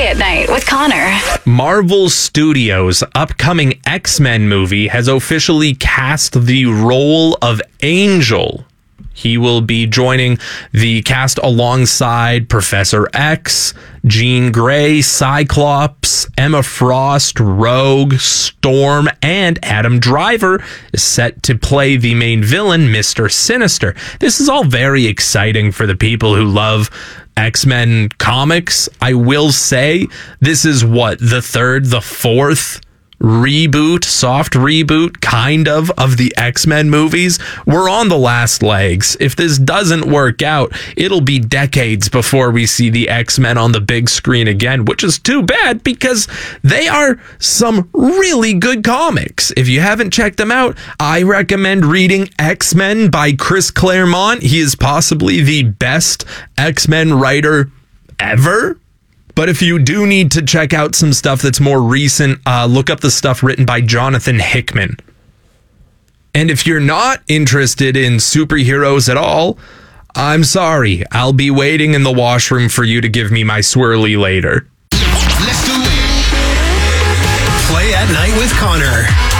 Play at Night with Connor. Marvel Studios' upcoming X-Men movie has officially cast the role of Angel. He will be joining the cast alongside Professor X, Jean Grey, Cyclops, Emma Frost, Rogue, Storm, and Adam Driver is set to play the main villain, Mr. Sinister. This is all very exciting for the people who love X-Men comics. I will say this is the fourth reboot, soft reboot, kind of the X-Men movies. We're on the last legs. If this doesn't work out, it'll be decades before we see the X-Men on the big screen again, which is too bad because they are some really good comics. If you haven't checked them out, I recommend reading X-Men by Chris Claremont. He is possibly the best X-Men writer ever. But if you do need to check out some stuff that's more recent, look up the stuff written by Jonathan Hickman. And if you're not interested in superheroes at all, I'm sorry. I'll be waiting in the washroom for you to give me my swirly later. Let's do it. Play at Night with Connor.